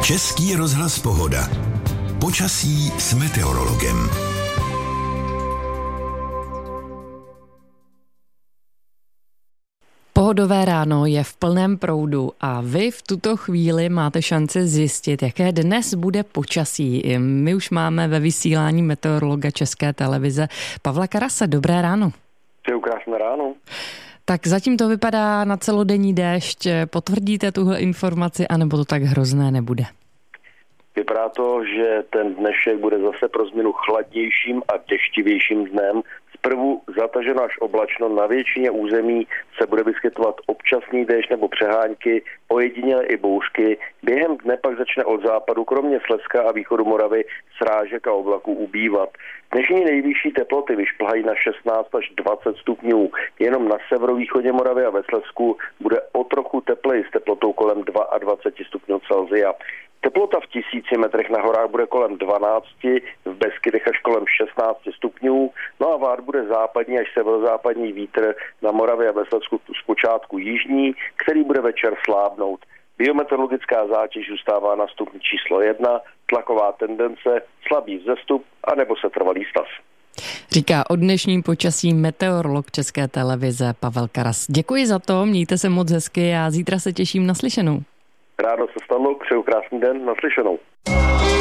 Český rozhlas Pohoda. Počasí s meteorologem. Pohodové ráno je v plném proudu a vy v tuto chvíli máte šanci zjistit, jaké dnes bude počasí. My už máme ve vysílání meteorologa České televize Pavla Karase. Dobré ráno. Přeju krásné ráno. Tak zatím to vypadá na celodenní déšť. Potvrdíte tuhle informaci, anebo to tak hrozné nebude? Vypadá to, že ten dnešek bude zase pro změnu chladnějším a deštivějším dnem. Zprvu zataženo až oblačno, na většině území se bude vyskytovat občasný déšť nebo přehánky, ojedinělé i bouřky. Během dne pak začne od západu, kromě Slezska a východu Moravy, srážek a oblaků ubývat. Dnešní nejvyšší teploty vyšplhají na 16 až 20 stupňů. Jenom na severovýchodě Moravy a ve Slezsku bude o trochu tepleji s teplotou kolem 22 stupňů Celsia. Teplota v 1000 metrech na horách bude kolem 12, v Beskydech až kolem 16 stupňů, no a vát bude západní až severozápadní vítr, na Moravě a ve Slezsku zpočátku jižní, který bude večer slábnout. Biometeorologická zátěž zůstává na stupni číslo 1, tlaková tendence, slabý vzestup a nebo setrvalý stav. Říká o dnešním počasí meteorolog České televize Pavel Karas. Děkuji za to, mějte se moc hezky a zítra se těším na slyšenou. Ráno se stalo, přeju krásný den, naslyšenou.